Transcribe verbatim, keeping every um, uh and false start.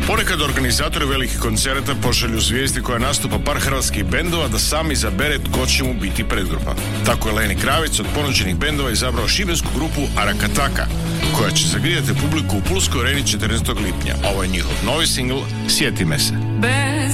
Ponekad organizatori velikih koncerata pošalju zvijezdi koja nastupa par hrvatskih bendova da sam izabere tko će mu biti predgrupa. Tako je Leni Kravic od ponuđenih bendova izabrao šibensku grupu Arakataka, koja će zagrijati publiku u Pulskoj areni četrnaestog lipnja. Ovo je njihov novi singl Sjeti me se. Bez